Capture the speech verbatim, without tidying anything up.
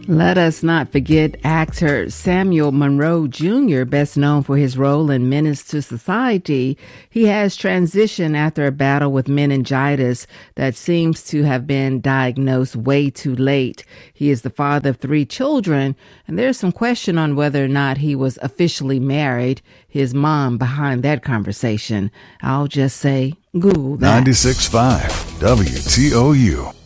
Let us not forget actor Samuel Monroe Junior, best known for his role in Menace to Society. He has transitioned after a battle with meningitis that seems to have been diagnosed way too late. He is the father of three children, and there's some question on whether or not he was officially married. His mom behind that conversation. I'll just say, Google that. ninety-six point five W T O U.